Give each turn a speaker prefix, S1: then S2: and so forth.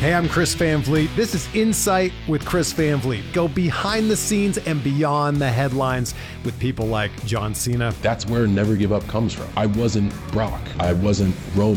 S1: Hey, I'm Chris Van Vliet. This is Insight with Chris Van Vliet. Go behind the scenes and beyond the headlines with people like John Cena.
S2: That's where Never Give Up comes from. I wasn't Brock. I wasn't Roman.